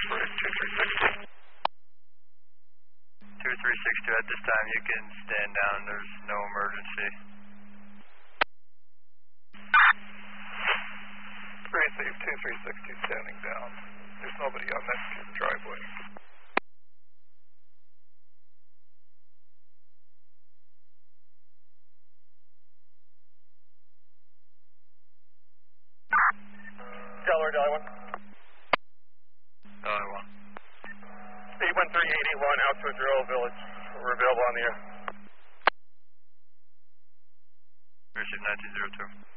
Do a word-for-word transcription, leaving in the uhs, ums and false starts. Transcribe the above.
for two three six two. two three six two, at this time you can stand down, there's no emergency. Very safe, two three six two standing down. There's nobody on that driveway. Delaware, Delaware one. Delaware one. eight one three eight eight one, out to Drill Village. We're available on the air. Receive nineteen zero two.